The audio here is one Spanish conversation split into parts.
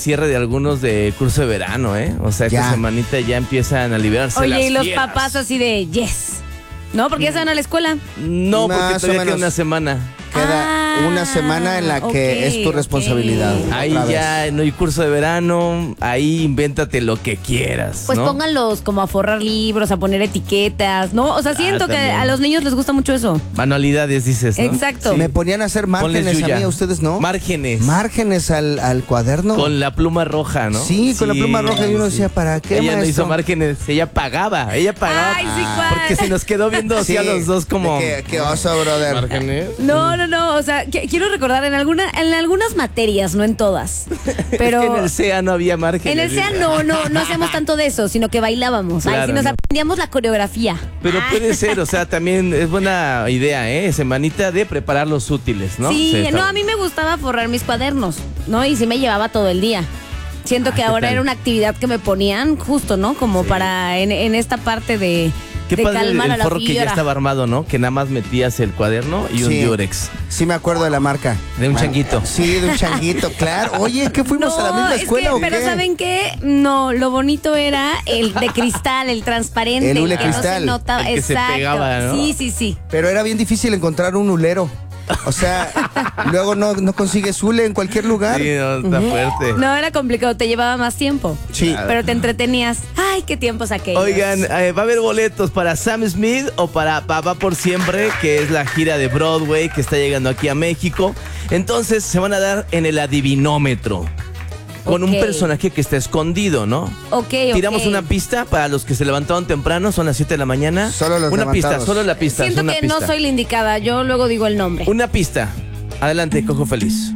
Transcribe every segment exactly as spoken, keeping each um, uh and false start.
cierre de algunos de curso de verano, ¿eh? O sea, Ya. esta semanita ya empiezan a liberarse Oye, las y los fieras. papás así de yes. ¿No? Porque ya se van a la escuela. No, porque Más o todavía queda menos. una semana. Queda Ah, una semana en la que ok, es tu responsabilidad. ok. Ahí otra vez. ya no hay curso de verano, ahí invéntate lo que quieras, Pues ¿no? pónganlos como a forrar libros, a poner etiquetas, ¿no? O sea, siento que también. a los niños les gusta mucho eso. Manualidades, dices, ¿no? Exacto. Me ponían a hacer Ponles márgenes a yuya. mí, a ustedes no. Márgenes. Márgenes al, al cuaderno. Con la pluma roja, ¿no? Sí, con la pluma roja, y uno decía, ¿para qué, Ella no maestro? hizo márgenes, ella pagaba, ella pagaba. Ay, sí, ¿cuál? Porque se nos quedó viendo así Sí, a los dos como... ¿Qué, qué oso, brother? ¿Márgenes? No, no, no, o sea, que- quiero recordar en alguna, en algunas materias, no en todas, pero Es que en el C E A no había márgenes. en el C E A no, no, no hacíamos tanto de eso, sino que bailábamos. Ay, Claro, sí nos no. aprendíamos la coreografía. Pero Ah. puede ser, o sea, también es buena idea, ¿eh? Semanita de preparar los útiles, ¿no? Sí, está- no, a mí me gustaba forrar mis cuadernos, ¿no? Y sí me llevaba todo el día. Siento Ah, que ¿qué ahora tal? era una actividad que me ponían justo, ¿no? Como Sí. para en, en esta parte de, Qué de padre el, calmar a el la forro que ya fiera. estaba armado, ¿no? Que nada más metías el cuaderno y un Sí. Durex. Sí me acuerdo de la marca. De un changuito. Sí, de un changuito, claro. Oye, ¿qué fuimos a la misma es escuela que- o pero qué? ¿saben qué? No, lo bonito era el de cristal, el transparente. El hule que no se cristal. notaba. El que se Exacto. pegaba, ¿no? Sí, sí, sí. Pero era bien difícil encontrar un hulero. O sea, luego no, no consigues hule en cualquier lugar. Sí, no, está fuerte. No, era complicado, te llevaba más tiempo. Sí. Pero te entretenías. Ay, qué tiempos aquellos. Oigan, eh, va a haber boletos para Sam Smith o para Papá por Siempre, que es la gira de Broadway que está llegando aquí a México. Entonces se van a dar en el adivinómetro. Con Ok. un personaje que está escondido, ¿no? Ok, ok. Tiramos una pista para los que se levantaron temprano, son las siete de la mañana. Solo los Una pista, levantados. solo la pista. Siento una que pista. no soy la indicada, yo luego digo el nombre. Una pista. Adelante, Cojo Feliz.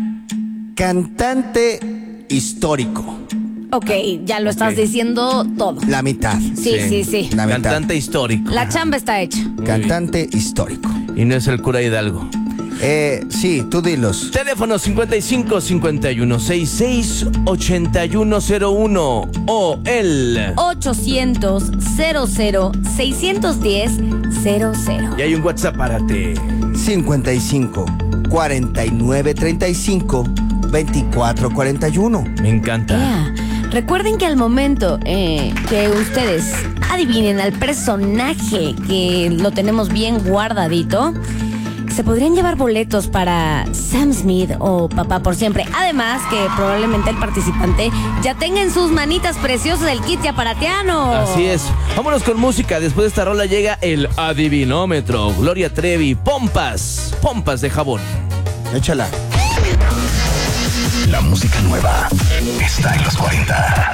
Cantante histórico. Ok, ya lo estás Ok. diciendo todo. La mitad. Sí, sí, sí. La mitad. Cantante histórico. La chamba está hecha. Cantante histórico. Y no es el cura Hidalgo. Eh, sí, tú dilos. Teléfono cincuenta y cinco cincuenta y uno sesenta y seis ochenta y uno cero uno o el... ochocientos cero cero seiscientos diez cero cero. Y hay un WhatsApp para ti. cincuenta y cinco cuarenta y nueve treinta y cinco veinticuatro cuarenta y uno. Me encanta. Yeah. Recuerden que al momento eh, que ustedes adivinen al personaje, que lo tenemos bien guardadito, se podrían llevar boletos para Sam Smith o Papá por Siempre. Además que probablemente el participante ya tenga en sus manitas preciosas el kit yaparatiano. Así es. Vámonos con música. Después de esta rola llega el adivinómetro. Gloria Trevi, pompas. Pompas de jabón. Échala. La música nueva está en los cuarenta.